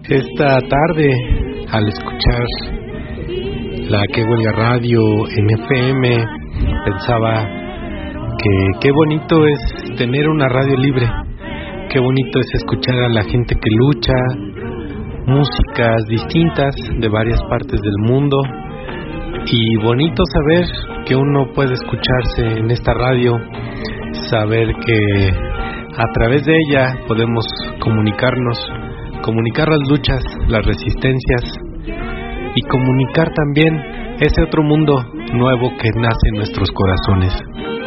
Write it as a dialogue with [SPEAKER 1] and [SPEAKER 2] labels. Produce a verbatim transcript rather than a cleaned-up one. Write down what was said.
[SPEAKER 1] Esta tarde, al escuchar la Que Huelga Radio en F M, pensaba que qué bonito es tener una radio libre, qué bonito es escuchar a la gente que lucha, músicas distintas de varias partes del mundo, y bonito saber que uno puede escucharse en esta radio, saber que a través de ella podemos comunicarnos, comunicar las luchas, las resistencias, y comunicar también ese otro mundo nuevo que nace en nuestros corazones.